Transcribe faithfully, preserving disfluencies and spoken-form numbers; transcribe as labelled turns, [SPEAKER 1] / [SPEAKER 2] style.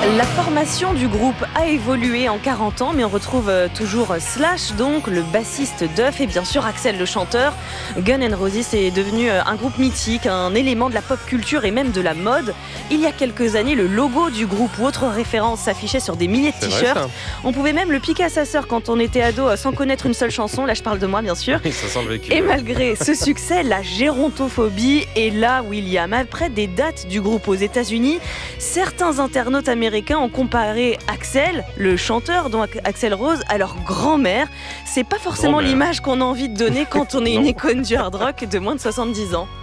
[SPEAKER 1] La formation du groupe a évolué en quarante ans, mais on retrouve toujours Slash, donc le bassiste Duff, et bien sûr Axl, le chanteur. Guns N' Roses est devenu un groupe mythique, un élément de la pop culture et même de la mode. Il y a quelques années, le logo du groupe ou autre référence s'affichait sur des milliers de
[SPEAKER 2] C'est
[SPEAKER 1] t-shirts.
[SPEAKER 2] vrai,
[SPEAKER 1] On pouvait même le piquer à sa sœur quand on était ado sans connaître une seule chanson. Là, je parle de moi, bien sûr.
[SPEAKER 2] ça sent le vécu.
[SPEAKER 1] Et malgré ce succès, la gérontophobie est là, William. Après des dates du groupe aux États-Unis, certains internautes américains ont comparé Axl, le chanteur, donc Axl Rose, à leur grand-mère. C'est pas forcément
[SPEAKER 2] Grand-mère.
[SPEAKER 1] l'image qu'on a envie de donner quand on est une
[SPEAKER 2] Non.
[SPEAKER 1] icône du hard rock de moins de soixante-dix ans.